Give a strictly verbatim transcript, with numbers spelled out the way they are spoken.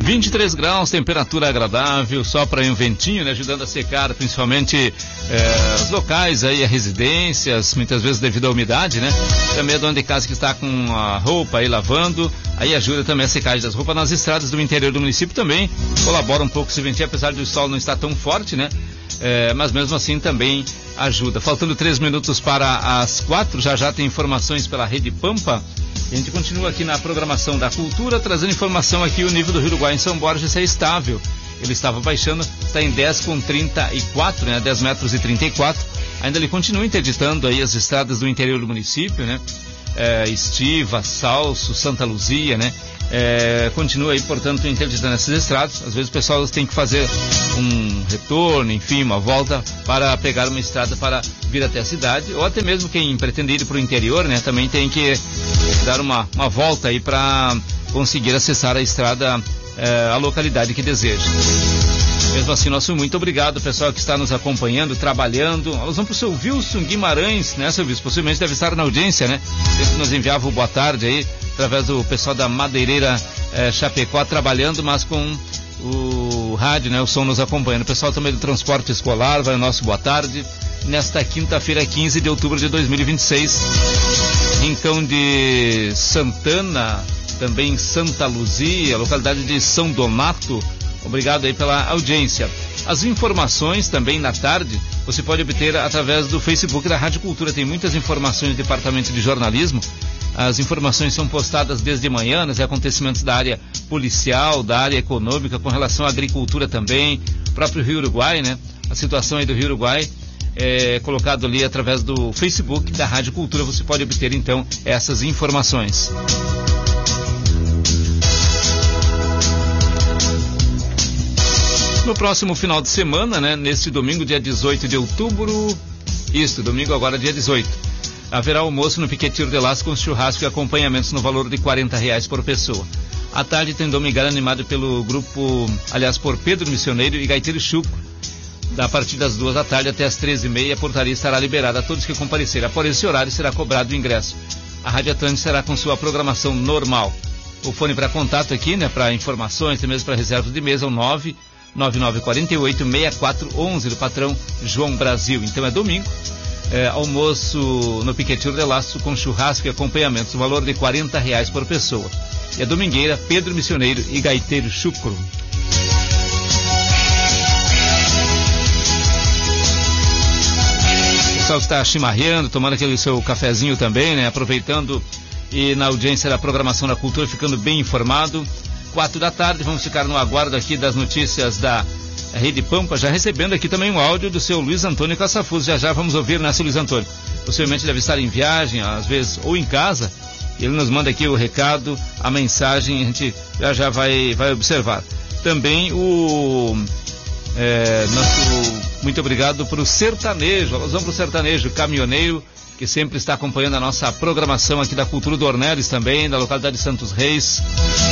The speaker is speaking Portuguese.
vinte e três graus, temperatura agradável, sopra aí um ventinho, né, ajudando a secar principalmente é, os locais aí, as residências, muitas vezes devido à umidade, né? Também a dona de casa que está com a roupa aí lavando, aí ajuda também a secagem das roupas. Nas estradas do interior do município também colabora um pouco esse ventinho, apesar do sol não estar tão forte, né? É, mas mesmo assim também ajuda. Faltando três minutos para as quatro, já já tem informações pela Rede Pampa. A gente continua aqui na programação da Cultura, trazendo informação aqui. O nível do Rio Uruguai em São Borges é estável. Ele estava baixando, está em dez com trinta e quatro, né? dez metros e trinta e quatro. Ainda ele continua interditando aí as estradas do interior do município, né? É, Estiva, Salso, Santa Luzia, né? É, continua aí, portanto, interditando essas estradas. Às vezes o pessoal tem que fazer um retorno, enfim, uma volta para pegar uma estrada para vir até a cidade, ou até mesmo quem pretende ir para o interior, né, também tem que dar uma, uma volta aí para conseguir acessar a estrada, é, a localidade que deseja. Mesmo assim, nosso muito obrigado, pessoal que está nos acompanhando, trabalhando. Nós vamos para o seu Wilson Guimarães, né, seu Wilson? Possivelmente deve estar na audiência, né? Ele nos enviava o boa tarde aí, através do pessoal da Madeireira eh, Chapecó, trabalhando, mas com o rádio, né? O som nos acompanhando. O pessoal também do transporte escolar, vai o nosso boa tarde. Nesta quinta-feira, quinze de outubro de dois mil e vinte e seis. Rincão de Santana, também Santa Luzia, localidade de São Donato. Obrigado aí pela audiência. As informações também na tarde você pode obter através do Facebook da Rádio Cultura. Tem muitas informações do Departamento de Jornalismo. As informações são postadas desde manhã, nos acontecimentos da área policial, da área econômica, com relação à agricultura também, próprio Rio Uruguai, né? A situação aí do Rio Uruguai é colocado ali através do Facebook da Rádio Cultura. Você pode obter então essas informações. No próximo final de semana, né, neste domingo, dia dezoito de outubro, isso, domingo agora, dia dezoito, haverá almoço no Piqueteiro de Laço com churrasco e acompanhamentos no valor de quarenta reais por pessoa. À tarde tem domingão animado pelo grupo, aliás, por Pedro Missioneiro e Gaiteiro Chuco. A partir das duas da tarde até as treze e meia, a portaria estará liberada a todos que comparecerem. Após esse horário será cobrado o ingresso. A Rádio Atlântica será com sua programação normal. O fone para contato aqui, né, para informações, mesmo para reserva de mesa, é o nove nove nove quatro oito, seis quatro um um do patrão João Brasil. Então é domingo, é, almoço no Piqueteiro de Laço com churrasco e acompanhamentos, o valor de quarenta reais por pessoa. E a domingueira, Pedro Missioneiro e Gaiteiro Chucro. O pessoal está chimarreando, tomando aquele seu cafezinho também, né? Aproveitando e na audiência da programação da Cultura, ficando bem informado. Quatro da tarde, vamos ficar no aguardo aqui das notícias da Rede Pampa, já recebendo aqui também um áudio do seu Luiz Antônio Caçafuz. Já já vamos ouvir, né, seu Luiz Antônio? Possivelmente deve estar em viagem, às vezes, ou em casa. Ele nos manda aqui o recado, a mensagem, a gente já já vai, vai observar. Também o é, nosso muito obrigado para o sertanejo, nós vamos para o sertanejo caminhoneiro, que sempre está acompanhando a nossa programação aqui da Cultura do Ornelis também, da localidade de Santos Reis.